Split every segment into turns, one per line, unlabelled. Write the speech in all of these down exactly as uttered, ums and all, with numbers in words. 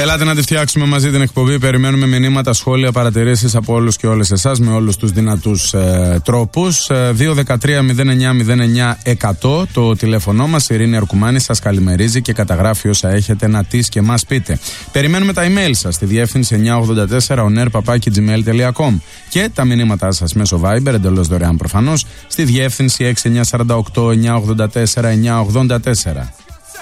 Ελάτε να τη φτιάξουμε μαζί την εκπομπή. Περιμένουμε μηνύματα, σχόλια, παρατηρήσεις από όλους και όλες εσάς με όλους τους δυνατούς ε, τρόπους. Ε, δύο ένα τρία μηδέν εννιά μηδέν εννιά εκατό το τηλέφωνό μας. Η Ειρήνη Αρκουμάνη σας καλημερίζει και καταγράφει όσα έχετε να τις και μας πείτε. Περιμένουμε τα email σας στη διεύθυνση εννιά ογδόντα τέσσερα onair παπάκι τζι μέιλ τελεία κομ και τα μηνύματά σας μέσω Viber, εντελώς δωρεάν προφανώς, στη διεύθυνση έξι εννιά τέσσερα οκτώ εννιά ογδόντα τέσσερα εννιά ογδόντα τέσσερα.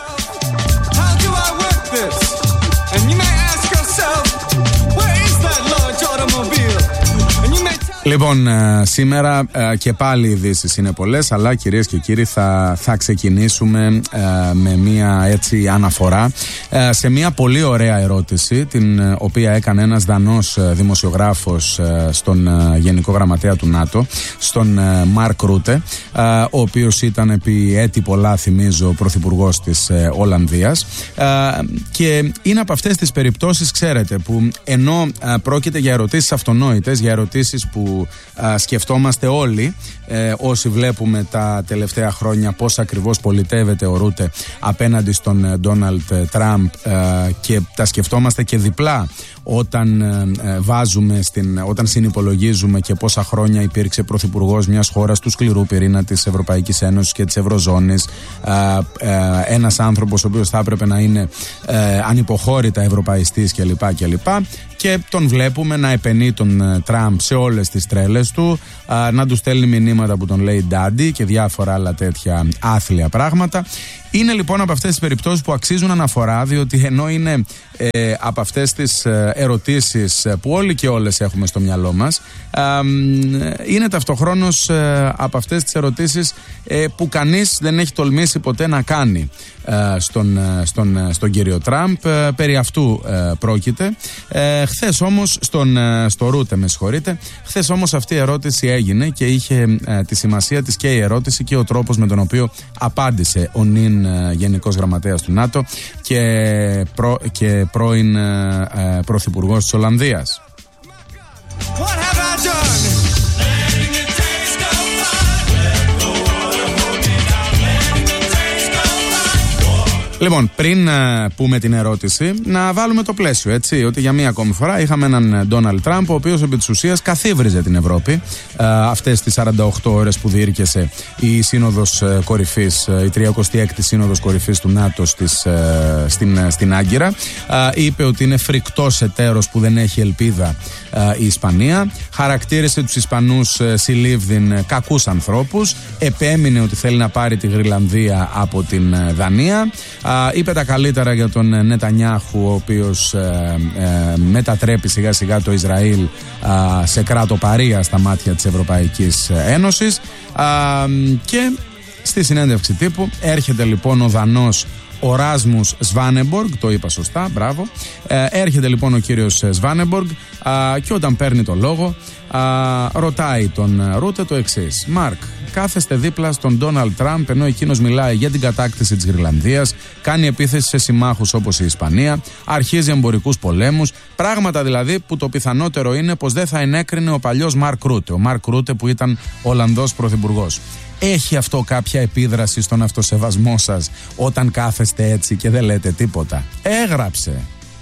Λοιπόν, ε, σήμερα ε, και πάλι οι ειδήσεις είναι πολλές, αλλά κυρίες και κύριοι θα, θα ξεκινήσουμε ε, με μία έτσι αναφορά ε, σε μία πολύ ωραία ερώτηση, την ε, οποία έκανε ένας Δανός ε, δημοσιογράφος ε, στον ε, Γενικό Γραμματέα του ΝΑΤΟ, στον ε, Μαρκ Ρούτε, ε, ο οποίος ήταν επί έτη πολλά, θυμίζω, πρωθυπουργός της ε, Ολλανδίας, ε, και είναι από αυτές τις περιπτώσεις, ξέρετε, που ενώ ε, πρόκειται για ερωτήσεις αυτονόητες, για ερωτήσεις που Α, σκεφτόμαστε όλοι ε, όσοι βλέπουμε τα τελευταία χρόνια πώς ακριβώς πολιτεύεται ο Ρούτε απέναντι στον Ντόναλντ Τραμπ, ε, και τα σκεφτόμαστε και διπλά όταν ε, ε, βάζουμε στην, όταν συνυπολογίζουμε και πόσα χρόνια υπήρξε πρωθυπουργός μιας χώρας του σκληρού πυρήνα της Ευρωπαϊκής Ένωσης και της Ευρωζώνης, ε, ε, ένας άνθρωπος ο οποίος θα έπρεπε να είναι ε, ανυποχώρητα ευρωπαϊστής κλπ. κλπ. Και τον βλέπουμε να επενεί τον Τραμπ σε όλες τις τρέλες του, α, να του στέλνει μηνύματα που τον λέει daddy και διάφορα άλλα τέτοια άθλια πράγματα. Είναι λοιπόν από αυτές τις περιπτώσεις που αξίζουν αναφορά, διότι ενώ είναι ε, από αυτές τις ερωτήσεις που όλοι και όλες έχουμε στο μυαλό μας, ε, είναι ταυτοχρόνως ε, από αυτές τις ερωτήσεις ε, που κανείς δεν έχει τολμήσει ποτέ να κάνει ε, στον, στον, στον κύριο Τραμπ. Ε, περί αυτού ε, πρόκειται. Ε, χθες όμως, στον, στο Ρούτε με συγχωρείτε, χθες όμως αυτή η ερώτηση έγινε και είχε ε, τη σημασία της και η ερώτηση και ο τρόπος με τον οποίο απάντησε ο νυν Γενικός Γραμματέας του ΝΑΤΟ και, προ, και πρώην ε, Πρωθυπουργός της Ολλανδίας. Λοιπόν, πριν uh, πούμε την ερώτηση, να βάλουμε το πλαίσιο, έτσι, ότι για μία ακόμη φορά είχαμε έναν Ντόναλντ Τραμπ, ο οποίος επί της ουσίας καθίβριζε την Ευρώπη uh, αυτές τις σαράντα οκτώ ώρες που διήρκεσε η Σύνοδος uh, Κορυφής, uh, η τριαντάτη έκτη Σύνοδος Κορυφής του ΝΑΤΟ στις, uh, στην, uh, στην Άγκυρα. Uh, είπε ότι είναι φρικτός εταίρος που δεν έχει ελπίδα uh, η Ισπανία. Χαρακτήρισε τους Ισπανούς uh, συλλήβδιν uh, κακούς ανθρώπους. Επέμεινε ότι θέλει να πάρει τη Γρυλανδία από την uh, Δανία. Uh, είπε τα καλύτερα για τον Νετανιάχου, ο οποίος ε, ε, μετατρέπει σιγά σιγά το Ισραήλ ε, σε κράτο παρία στα μάτια της Ευρωπαϊκής Ένωσης, ε, και στη συνέντευξη τύπου έρχεται λοιπόν ο Δανός ο Ράσμους Σβάνεμποργκ, το είπα σωστά, μπράβο. Ε, έρχεται λοιπόν ο κύριος Σβάνεμποργκ και όταν παίρνει το λόγο α, ρωτάει τον Ρούτε το εξής: Μάρκ, κάθεστε δίπλα στον Ντόναλντ Τραμπ ενώ εκείνος μιλάει για την κατάκτηση της Γρυλανδίας, κάνει επίθεση σε συμμάχους όπως η Ισπανία, αρχίζει εμπορικούς πολέμους, πράγματα δηλαδή που το πιθανότερο είναι πως δεν θα ενέκρινε ο παλιός Μαρκ Ρούτε, ο Μαρκ Ρούτε που ήταν Ολλανδός πρωθυπουργός. Έχει αυτό κάποια επίδραση στον αυτοσεβασμό σας όταν κάθεστε έτσι και δεν λέτε τίποτα? Έγραψε.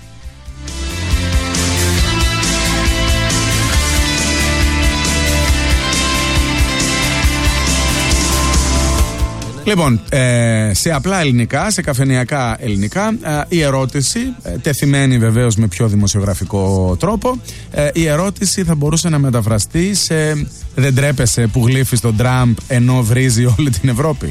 Λοιπόν, ε, σε απλά ελληνικά, σε καφενειακά ελληνικά, ε, η ερώτηση, ε, τεθειμένη βεβαίως με πιο δημοσιογραφικό τρόπο, ε, η ερώτηση θα μπορούσε να μεταφραστεί σε «Δεν τρέπεσαι που γλύφεις τον Τραμπ ενώ βρίζει όλη την Ευρώπη?»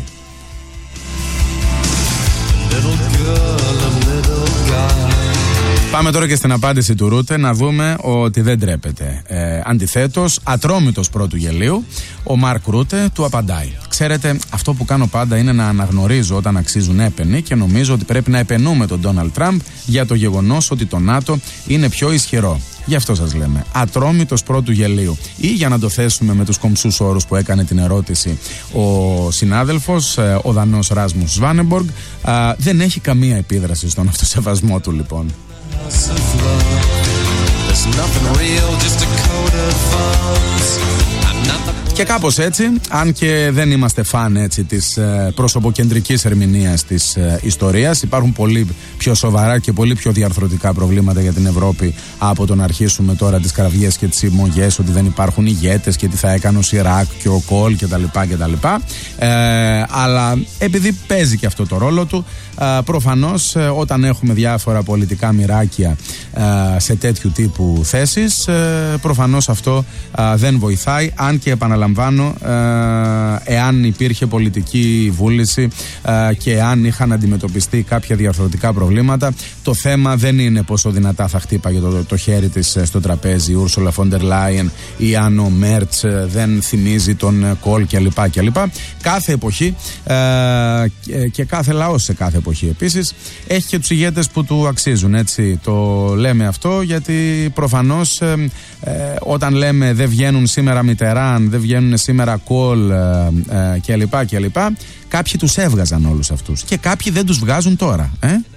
Πάμε τώρα και στην απάντηση του Ρούτε να δούμε ότι δεν τρέπεται. Ε, αντιθέτως, ατρόμητος πρώτου γελίου, ο Μαρκ Ρούτε του απαντάει: Ξέρετε, αυτό που κάνω πάντα είναι να αναγνωρίζω όταν αξίζουν έπαινοι και νομίζω ότι πρέπει να επενούμε τον Ντόναλντ Τραμπ για το γεγονός ότι το ΝΑΤΟ είναι πιο ισχυρό. Γι' αυτό σας λέμε, ατρόμητος πρώτου γελίου. Ή για να το θέσουμε με τους κομψούς όρους που έκανε την ερώτηση ο συνάδελφος, ο Δανός Ράσμους Σβάνεμποργκ, δεν έχει καμία επίδραση στον αυτοσεβασμό του λοιπόν. Και κάπως έτσι, αν και δεν είμαστε φαν έτσι της ε, προσωποκεντρικής ερμηνείας της ε, ιστορίας, υπάρχουν πολύ πιο σοβαρά και πολύ πιο διαρθρωτικά προβλήματα για την Ευρώπη από το να αρχίσουμε τώρα τις κραυγές και τις συμμογές ότι δεν υπάρχουν ηγέτες και τι θα έκανε ο Σιράκ και ο Κολ κτλ. κτλ. Ε, αλλά επειδή παίζει και αυτό το ρόλο του, ε, προφανώς ε, όταν έχουμε διάφορα πολιτικά μοιράκια ε, σε τέτοιου τύπου θέσεις, ε, προφανώς αυτό ε, δεν βοηθάει, αν και επαναλαμβάνω, ε, εάν υπήρχε πολιτική βούληση ε, και εάν είχαν αντιμετωπιστεί κάποια διαρθρωτικά προβλήματα, το θέμα δεν είναι πόσο δυνατά θα χτύπαγε το, το χέρι της στο τραπέζι η Ούρσουλα Φόντερ Λάιεν ή αν ο Μέρτς δεν θυμίζει τον Κολ κλπ. κλπ. Κάθε εποχή ε, και κάθε λαός σε κάθε εποχή επίσης έχει και τους ηγέτες που του αξίζουν, έτσι. Το λέμε αυτό γιατί προφανώς ε, ε, όταν λέμε δεν βγαίνουν σήμερα Μιτεράν, δεν βγαίνουν σήμερα Κολ ε, ε, κλπ. κλπ. Κάποιοι τους έβγαζαν όλους αυτούς και κάποιοι δεν τους βγάζουν τώρα. Ε?